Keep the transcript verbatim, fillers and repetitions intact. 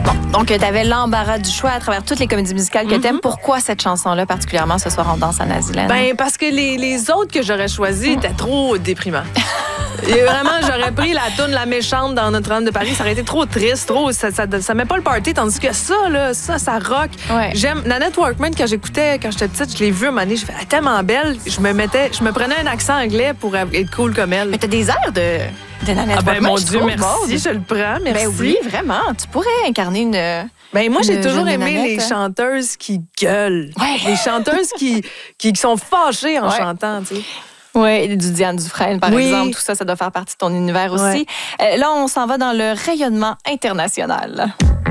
Bon, donc tu avais l'embarras du choix à travers toutes les comédies musicales que mm-hmm. t'aimes. Pourquoi cette chanson-là, particulièrement ce soir, on danse à Naziland? Ben, parce que les, les autres que j'aurais choisies étaient trop déprimants. Et vraiment, j'aurais pris la toune La Méchante dans Notre-Dame de Paris. Ça aurait été trop triste, trop. Ça, ça, ça met pas le party, tandis que ça, là, ça, ça rock. Ouais. J'aime. Nanette Workman, quand j'écoutais, quand j'étais petite, je l'ai vue un moment donné, je fais, elle est tellement belle. Je me mettais, je me prenais un accent anglais pour être cool comme elle. Mais t'as des airs de, de Nanette ah ben, Workman. Mon Dieu, merci. Mode. Je le prends, merci. Ben oui, vraiment. Tu pourrais incarner une. Ben moi, j'ai toujours aimé Nanette. les chanteuses qui gueulent. Ouais. Les chanteuses qui, qui sont fâchées en ouais. chantant, tu sais. Oui, du Diane Dufresne, par oui. exemple. Tout ça, ça doit faire partie de ton univers aussi. Ouais. Euh, là, on s'en va dans le rayonnement international.